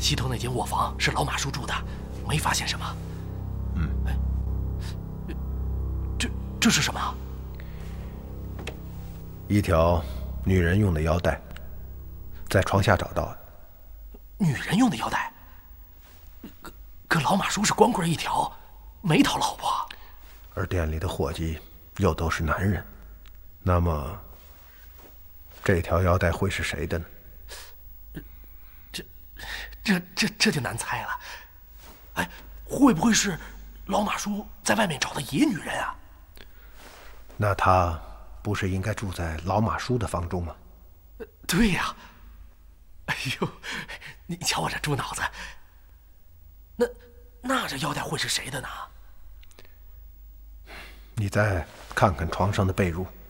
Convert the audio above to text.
西头那间卧房是老马叔住的，没发现什么。这是什么？ 一条女人用的腰带，在床下找到的。 女人用的腰带？可老马叔是光棍一条，没讨老婆。 而店里的伙计又都是男人，那么这条腰带会是谁的呢？ 这就难猜了。哎，会不会是老马叔在外面找的野女人啊？ 那他不是应该住在老马叔的房中吗？ 对呀。哎呦，你瞧我这猪脑子。那这腰带会是谁的呢？ 你再看看床上的被褥。